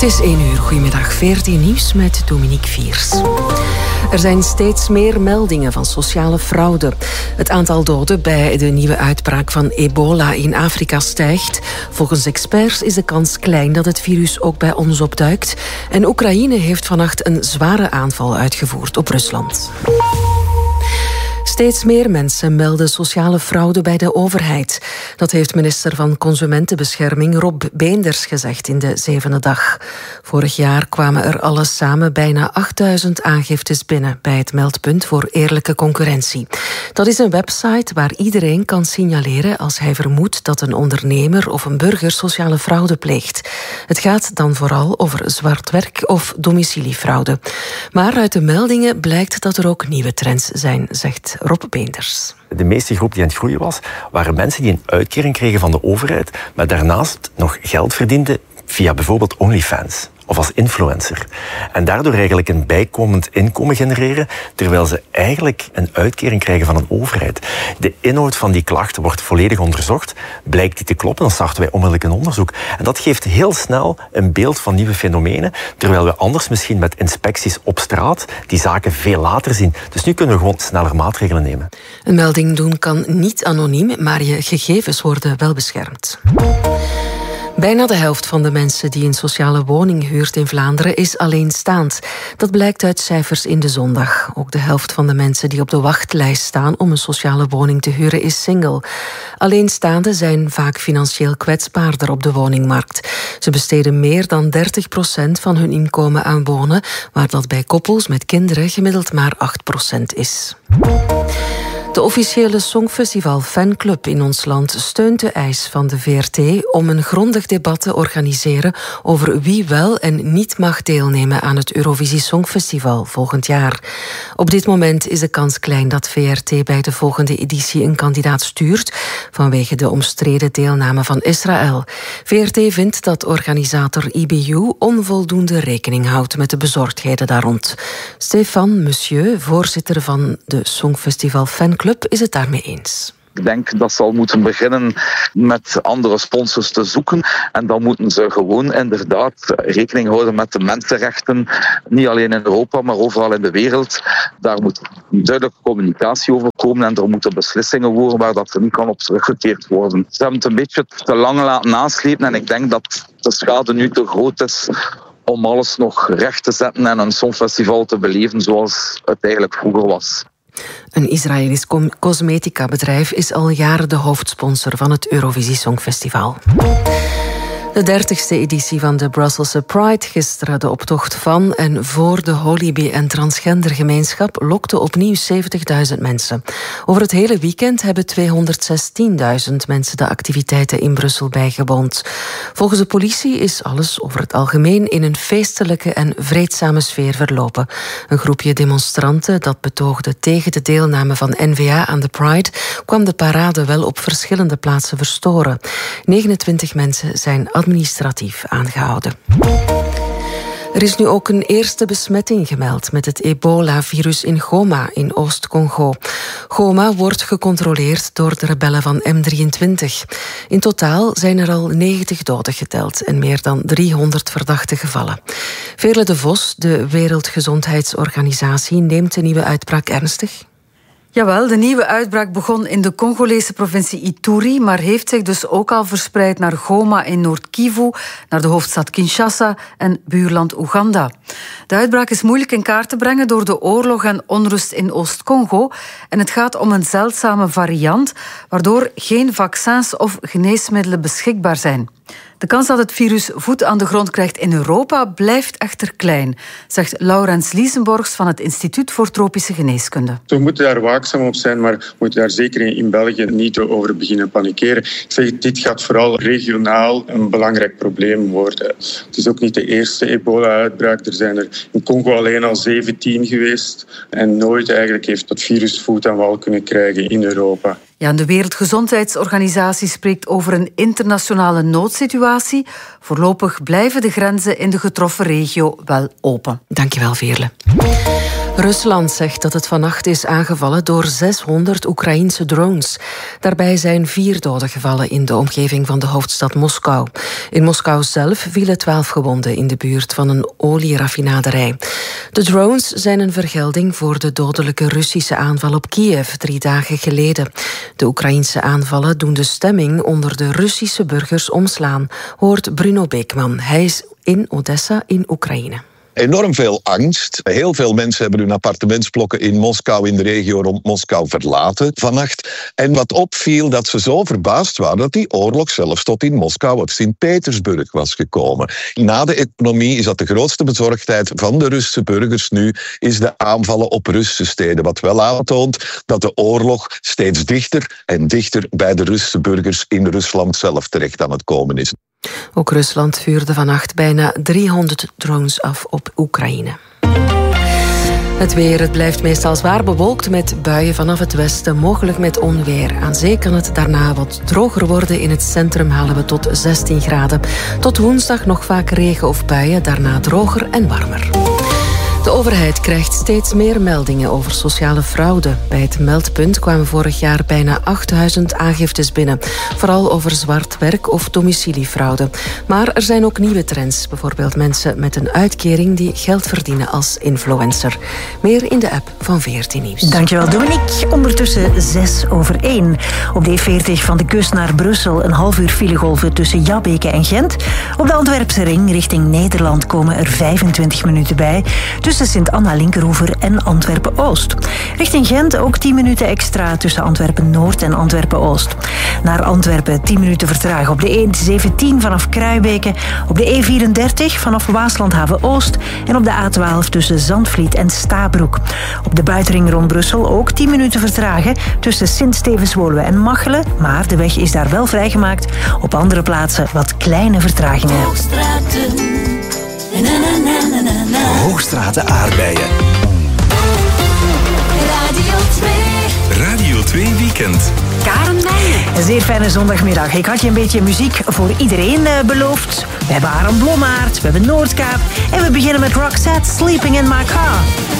Het is 1 uur. Goedemiddag. VRT Nieuws met Dominique Viers. Er zijn steeds meer meldingen van sociale fraude. Het aantal doden bij de nieuwe uitbraak van ebola in Afrika stijgt. Volgens experts is de kans klein dat het virus ook bij ons opduikt. En Oekraïne heeft vannacht een zware aanval uitgevoerd op Rusland. Steeds meer mensen melden sociale fraude bij de overheid. Dat heeft minister van Consumentenbescherming Rob Beenders gezegd in de 7e dag. Vorig jaar kwamen er alles samen bijna 8000 aangiftes binnen bij het meldpunt voor eerlijke concurrentie. Dat is een website waar iedereen kan signaleren als hij vermoedt dat een ondernemer of een burger sociale fraude pleegt. Het gaat dan vooral over zwart werk of domiciliefraude. Maar uit de meldingen blijkt dat er ook nieuwe trends zijn, zegt Rob Beenders. De meeste groep die aan het groeien was, waren mensen die een uitkering kregen van de overheid, maar daarnaast nog geld verdienden via bijvoorbeeld OnlyFans of als influencer. En daardoor eigenlijk een bijkomend inkomen genereren, terwijl ze eigenlijk een uitkering krijgen van een overheid. De inhoud van die klachten wordt volledig onderzocht. Blijkt die te kloppen, dan starten wij onmiddellijk een onderzoek. En dat geeft heel snel een beeld van nieuwe fenomenen, terwijl we anders misschien met inspecties op straat die zaken veel later zien. Dus nu kunnen we gewoon sneller maatregelen nemen. Een melding doen kan niet anoniem, maar je gegevens worden wel beschermd. Bijna de helft van de mensen die een sociale woning huurt in Vlaanderen is alleenstaand. Dat blijkt uit cijfers in De Zondag. Ook de helft van de mensen die op de wachtlijst staan om een sociale woning te huren is single. Alleenstaanden zijn vaak financieel kwetsbaarder op de woningmarkt. Ze besteden meer dan 30% van hun inkomen aan wonen, waar dat bij koppels met kinderen gemiddeld maar 8% is. De officiële Songfestival Fanclub in ons land steunt de eis van de VRT om een grondig debat te organiseren over wie wel en niet mag deelnemen aan het Eurovisie Songfestival volgend jaar. Op dit moment is de kans klein dat VRT bij de volgende editie een kandidaat stuurt vanwege de omstreden deelname van Israël. VRT vindt dat organisator IBU onvoldoende rekening houdt met de bezorgdheden daar rond. Stéphane Monsieur, voorzitter van de Songfestival Fanclub, is het daarmee eens. Ik denk dat ze al moeten beginnen met andere sponsors te zoeken. En dan moeten ze gewoon inderdaad rekening houden met de mensenrechten. Niet alleen in Europa, maar overal in de wereld. Daar moet duidelijke communicatie over komen. En er moeten beslissingen worden waar dat er niet kan op teruggekeerd worden. Ze hebben het een beetje te lang laten naslepen. En ik denk dat de schade nu te groot is om alles nog recht te zetten en een songfestival te beleven zoals het eigenlijk vroeger was. Een Israëlisch cosmetica-bedrijf is al jaren de hoofdsponsor van het Eurovisie Songfestival. De 30e editie van de Brusselse Pride gisteren, de optocht van en voor de holy- en transgendergemeenschap, lokte opnieuw 70.000 mensen. Over het hele weekend hebben 216.000 mensen de activiteiten in Brussel bijgewoond. Volgens de politie is alles over het algemeen in een feestelijke en vreedzame sfeer verlopen. Een groepje demonstranten dat betoogde tegen de deelname van N-VA aan de Pride kwam de parade wel op verschillende plaatsen verstoren. 29 mensen zijn administratief aangehouden. Er is nu ook een eerste besmetting gemeld met het ebola-virus in Goma in Oost-Congo. Goma wordt gecontroleerd door de rebellen van M23. In totaal zijn er al 90 doden geteld en meer dan 300 verdachte gevallen. Veerle de Vos, de Wereldgezondheidsorganisatie, neemt de nieuwe uitbraak ernstig. Jawel, de nieuwe uitbraak begon in de Congolese provincie Ituri, maar heeft zich dus ook al verspreid naar Goma in Noord-Kivu, naar de hoofdstad Kinshasa en buurland Oeganda. De uitbraak is moeilijk in kaart te brengen door de oorlog en onrust in Oost-Congo. En het gaat om een zeldzame variant, waardoor geen vaccins of geneesmiddelen beschikbaar zijn. De kans dat het virus voet aan de grond krijgt in Europa blijft echter klein, zegt Laurens Liesenborgs van het Instituut voor Tropische Geneeskunde. We moeten daar waakzaam op zijn, maar we moeten daar zeker in België niet over beginnen panikeren. Ik zeg, dit gaat vooral regionaal een belangrijk probleem worden. Het is ook niet de eerste ebola-uitbraak. Er zijn er in Congo alleen al 17 geweest. En nooit eigenlijk heeft dat virus voet aan wal kunnen krijgen in Europa. Ja, en de Wereldgezondheidsorganisatie spreekt over een internationale noodsituatie. Voorlopig blijven de grenzen in de getroffen regio wel open. Dankjewel, Veerle. Rusland zegt dat het vannacht is aangevallen door 600 Oekraïense drones. Daarbij zijn 4 doden gevallen in de omgeving van de hoofdstad Moskou. In Moskou zelf vielen 12 gewonden in de buurt van een olieraffinaderij. De drones zijn een vergelding voor de dodelijke Russische aanval op Kiev 3 dagen geleden. De Oekraïense aanvallen doen de stemming onder de Russische burgers omslaan, hoort Bruno Beekman. Hij is in Odessa in Oekraïne. Enorm veel angst. Heel veel mensen hebben hun appartementsblokken in Moskou, in de regio rond Moskou, verlaten vannacht. En wat opviel, dat ze zo verbaasd waren dat die oorlog zelfs tot in Moskou of Sint-Petersburg was gekomen. Na de economie is dat de grootste bezorgdheid van de Russische burgers nu, is de aanvallen op Russische steden. Wat wel aantoont dat de oorlog steeds dichter en dichter bij de Russische burgers in Rusland zelf terecht aan het komen is. Ook Rusland vuurde vannacht bijna 300 drones af op Oekraïne. Het weer, het blijft meestal zwaar bewolkt met buien vanaf het westen, mogelijk met onweer. Aan zee kan het daarna wat droger worden. In het centrum halen we tot 16 graden. Tot woensdag nog vaak regen of buien, daarna droger en warmer. De overheid krijgt steeds meer meldingen over sociale fraude. Bij het meldpunt kwamen vorig jaar bijna 8000 aangiftes binnen. Vooral over zwart werk of domiciliefraude. Maar er zijn ook nieuwe trends. Bijvoorbeeld mensen met een uitkering die geld verdienen als influencer. Meer in de app van VRT Nieuws. Dankjewel Dominique. Ondertussen 1:06. Op de E40 van de kust naar Brussel een half uur filegolven tussen Jabbeke en Gent. Op de Antwerpse ring richting Nederland komen er 25 minuten bij. Tussen Sint-Anna-Linkeroever en Antwerpen-Oost. Richting Gent ook 10 minuten extra tussen Antwerpen-Noord en Antwerpen-Oost. Naar Antwerpen 10 minuten vertragen op de E17 vanaf Kruibeke, op de E34 vanaf Waaslandhaven-Oost en op de A12 tussen Zandvliet en Stabroek. Op de buitenring rond Brussel ook 10 minuten vertragen tussen Sint-Stevens-Woluwe en Machelen, maar de weg is daar wel vrijgemaakt. Op andere plaatsen wat kleine vertragingen. Hoogstraten aardbeien. Radio 2 Weekend. Karen Meijer. Een zeer fijne zondagmiddag. Ik had je een beetje muziek voor iedereen beloofd. We hebben Aaron Blommaert, we hebben Noordkaap en we beginnen met Roxette, Sleeping in My Car.